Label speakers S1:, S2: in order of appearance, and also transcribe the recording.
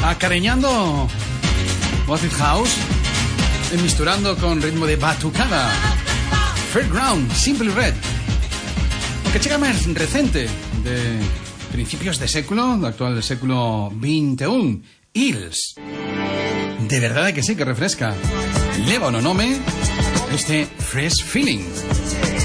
S1: acareñando Acid House, misturando con ritmo de batucada. Fairground, Simply Red. Aunque chica más reciente, de principios de século, de actual del século XXI. Hills. De verdad que sí, que refresca. Leva o no nome, este Fresh Feeling.